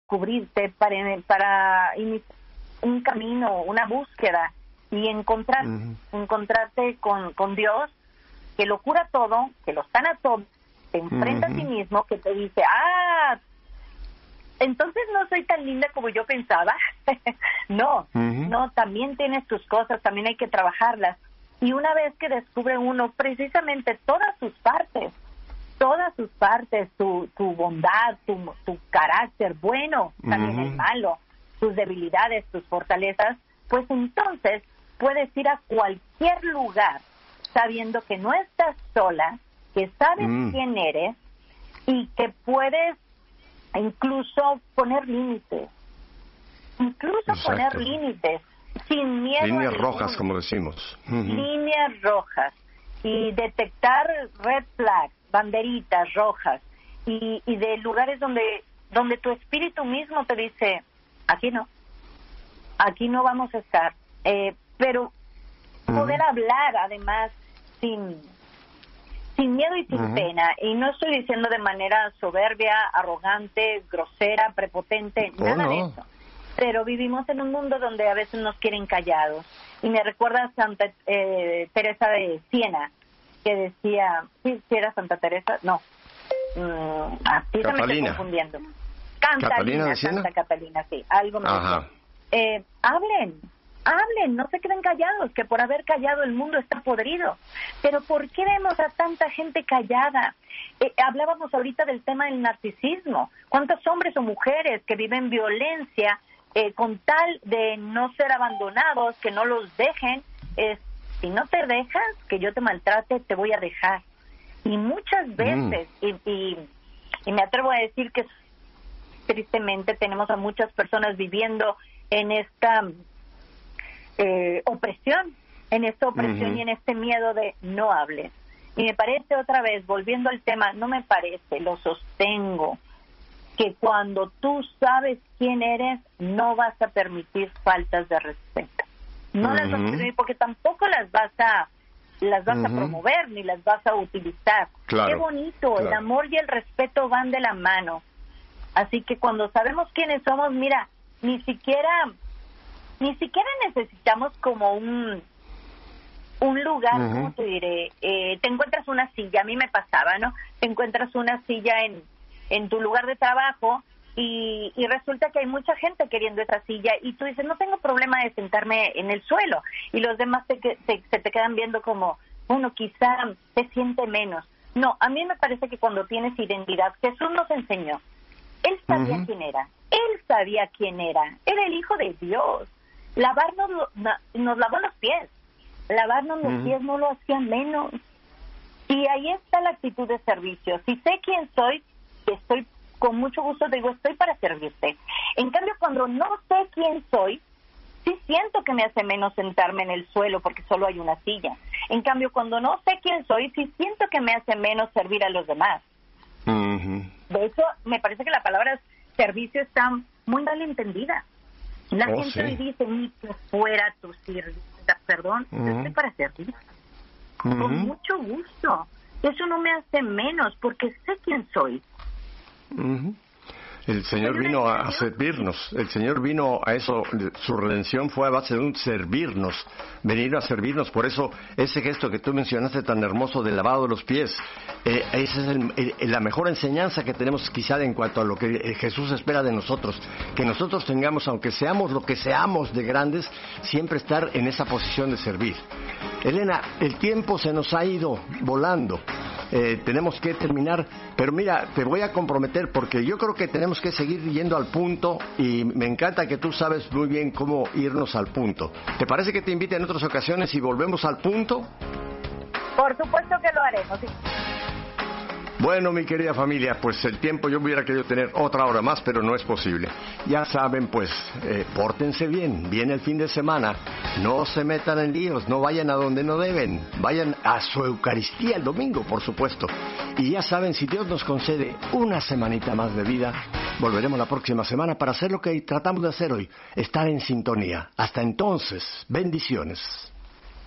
cubrirte, para iniciar un camino, una búsqueda y encontrarte con Dios, que lo cura todo, que lo sana todo, te enfrenta a sí mismo, que te dice, entonces no soy tan linda como yo pensaba. No, también tienes tus cosas, también hay que trabajarlas. Y una vez que descubre uno precisamente todas sus partes, tu bondad, tu carácter bueno, también el malo, tus debilidades, tus fortalezas, pues entonces puedes ir a cualquier lugar sabiendo que no estás sola, que sabes quién eres y que puedes incluso poner límites. Poner límites sin miedo. Líneas rojas, como decimos. Líneas rojas. Y detectar red flags, banderitas rojas. Y de lugares donde tu espíritu mismo te dice, aquí no vamos a estar. Pero poder hablar, además, sin miedo y sin pena. Y no estoy diciendo de manera soberbia, arrogante, grosera, prepotente, nada de eso. Pero vivimos en un mundo donde a veces nos quieren callados. Y me recuerda a Santa Teresa de Siena, que decía, ¿sí era Santa Teresa? No. Así se me estoy confundiendo. ¿Catalina de Siena? Santa Catalina, sí. Algo me dice. Hablen, no se queden callados, que por haber callado el mundo está podrido. Pero ¿por qué vemos a tanta gente callada? Hablábamos ahorita del tema del narcisismo. ¿Cuántos hombres o mujeres que viven violencia con tal de no ser abandonados, que no los dejen? Si no te dejas, que yo te maltrate, te voy a dejar. Y muchas veces, y me atrevo a decir que tristemente tenemos a muchas personas viviendo en esta opresión y en este miedo de no hables. Y me parece, otra vez, volviendo al tema, no me parece, lo sostengo, que cuando tú sabes quién eres, no vas a permitir faltas de respeto. No las vas a permitir, porque tampoco las vas a promover ni las vas a utilizar. Claro, qué bonito, el amor y el respeto van de la mano. Así que cuando sabemos quiénes somos, mira, ni siquiera necesitamos como un lugar, ¿cómo te diré? Te encuentras una silla, a mí me pasaba, ¿no? Te encuentras una silla en tu lugar de trabajo y resulta que hay mucha gente queriendo esa silla y tú dices, no tengo problema de sentarme en el suelo, y los demás se te quedan viendo como, bueno, quizá te siente menos. No, a mí me parece que cuando tienes identidad, Jesús nos enseñó, Él sabía quién era, era el Hijo de Dios. Nos lavó los pies. Lavarnos los pies no lo hacía menos. Y ahí está la actitud de servicio. Si sé quién soy, estoy con mucho gusto, te digo, estoy para servirte. En cambio, cuando no sé quién soy, sí siento que me hace menos sentarme en el suelo porque solo hay una silla. En cambio, cuando no sé quién soy, sí siento que me hace menos servir a los demás. De hecho, me parece que la palabra servicio está muy mal entendida. La gente me dice, ni que fuera tu sirvienta, perdón, yo estoy para servir. Con mucho gusto. Eso no me hace menos, porque sé quién soy. El Señor vino a servirnos. El Señor vino a eso. Su redención fue a base de un servirnos. Venir a servirnos. Por eso, ese gesto que tú mencionaste tan hermoso del lavado de los pies, esa es la mejor enseñanza que tenemos quizá en cuanto a lo que Jesús espera de nosotros. Que nosotros tengamos, aunque seamos lo que seamos de grandes, siempre estar en esa posición de servir. Elena, el tiempo se nos ha ido volando. Tenemos que terminar, pero mira, te voy a comprometer porque yo creo que tenemos que seguir yendo al punto y me encanta que tú sabes muy bien cómo irnos al punto. ¿Te parece que te invite en otras ocasiones y volvemos al punto? Por supuesto que lo haremos, sí. Bueno, mi querida familia, pues el tiempo yo hubiera querido tener otra hora más, pero no es posible. Ya saben, pues, pórtense bien, viene el fin de semana, no se metan en líos, no vayan a donde no deben, vayan a su Eucaristía el domingo, por supuesto. Y ya saben, si Dios nos concede una semanita más de vida, volveremos la próxima semana para hacer lo que tratamos de hacer hoy, estar en sintonía. Hasta entonces, bendiciones.